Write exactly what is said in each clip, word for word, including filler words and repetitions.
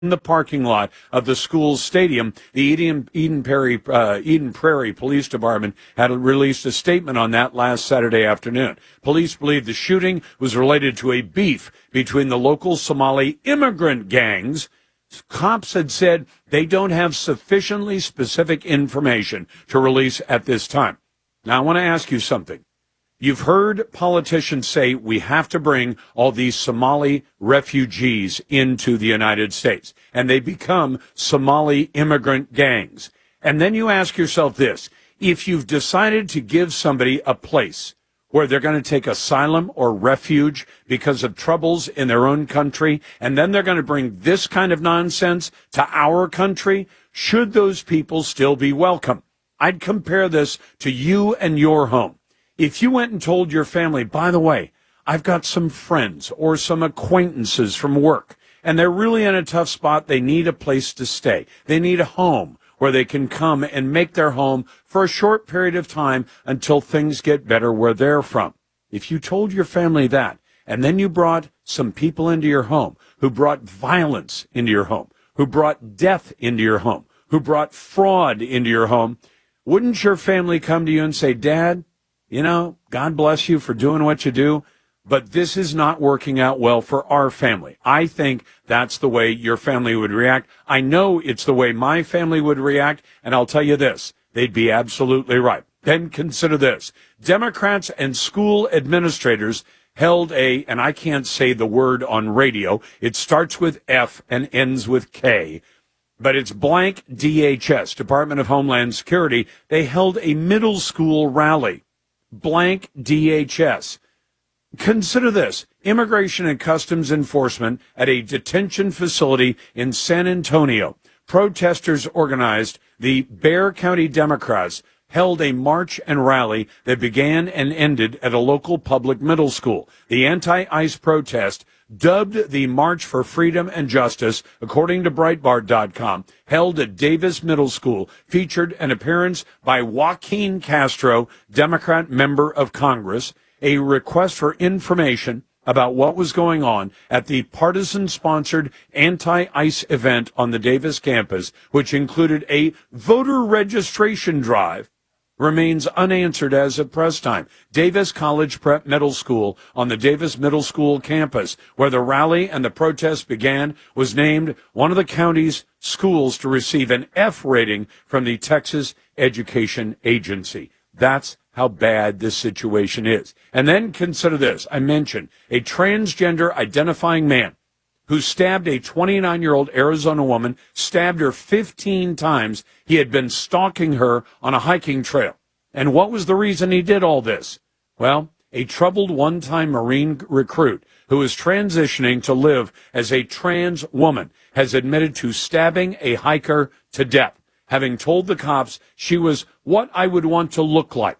in the parking lot of the school's stadium. The Eden, Eden, Prairie, uh, Eden Prairie Police Department had released a statement on that last Saturday afternoon. Police believe the shooting was related to a beef between the local Somali immigrant gangs. Cops had said they don't have sufficiently specific information to release at this time. Now, I want to ask you something. You've heard politicians say we have to bring all these Somali refugees into the United States, and they become Somali immigrant gangs. And then you ask yourself this: if you've decided to give somebody a place where they're going to take asylum or refuge because of troubles in their own country, and then they're going to bring this kind of nonsense to our country, should those people still be welcome? I'd compare this to you and your home. If you went and told your family, by the way, I've got some friends or some acquaintances from work, and they're really in a tough spot, they need a place to stay, they need a home where they can come and make their home for a short period of time until things get better where they're from. If you told your family that, and then you brought some people into your home who brought violence into your home, who brought death into your home, who brought fraud into your home, wouldn't your family come to you and say, Dad, you know, God bless you for doing what you do, but this is not working out well for our family. I think that's the way your family would react. I know it's the way my family would react, and I'll tell you this, they'd be absolutely right. Then consider this. Democrats and school administrators held a, and I can't say the word on radio, it starts with F and ends with K, but it's blank D H S, Department of Homeland Security. They held a middle school rally. Blank D H S. Consider this. Immigration and Customs Enforcement at a detention facility in San Antonio. Protesters organized, the Bexar County Democrats held a march and rally that began and ended at a local public middle school. The anti-ICE protest, dubbed the March for Freedom and Justice, according to Breitbart dot com, held at Davis Middle School, featured an appearance by Joaquin Castro, Democrat member of Congress, a request for information about what was going on at the partisan-sponsored anti-ICE event on the Davis campus, which included a voter registration drive, remains unanswered as of press time. Davis College Prep Middle School on the Davis Middle School campus, where the rally and the protest began, was named one of the county's schools to receive an F rating from the Texas Education Agency. That's how bad this situation is. And then consider this. I mentioned a transgender identifying man who stabbed a twenty-nine-year-old Arizona woman, stabbed her fifteen times. He had been stalking her on a hiking trail. And what was the reason he did all this? Well, a troubled one-time Marine recruit who is transitioning to live as a trans woman has admitted to stabbing a hiker to death, having told the cops she was what I would want to look like.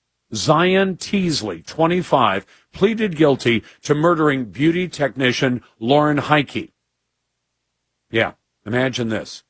Zion Teasley, twenty-five, pleaded guilty to murdering beauty technician Lauren Heike. Yeah, imagine this.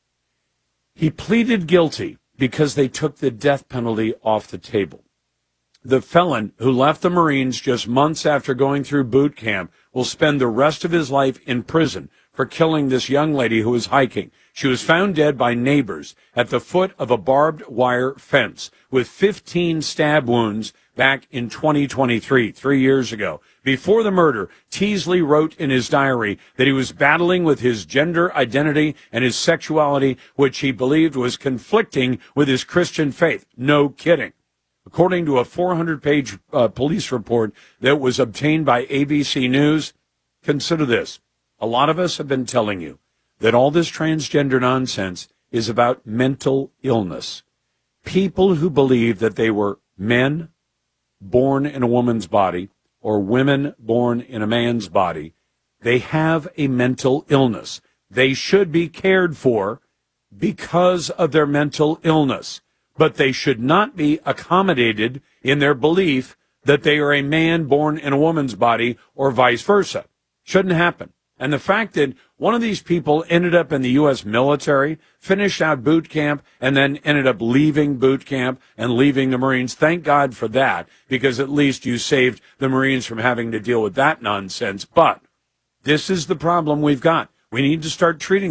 He pleaded guilty because they took the death penalty off the table. The felon who left the Marines just months after going through boot camp will spend the rest of his life in prison for killing this young lady who was hiking. She was found dead by neighbors at the foot of a barbed wire fence with fifteen stab wounds back in twenty twenty-three, three years ago. Before the murder, Teasley wrote in his diary that he was battling with his gender identity and his sexuality, which he believed was conflicting with his Christian faith. No kidding. According to a four hundred page uh, police report that was obtained by A B C News, consider this. A lot of us have been telling you that all this transgender nonsense is about mental illness. People who believe that they were men born in a woman's body or women born in a man's body, they have a mental illness. They should be cared for because of their mental illness, but they should not be accommodated in their belief that they are a man born in a woman's body or vice versa. Shouldn't happen. And the fact that one of these people ended up in the U S military, finished out boot camp, and then ended up leaving boot camp and leaving the Marines, thank God for that, because at least you saved the Marines from having to deal with that nonsense. But this is the problem we've got. We need to start treating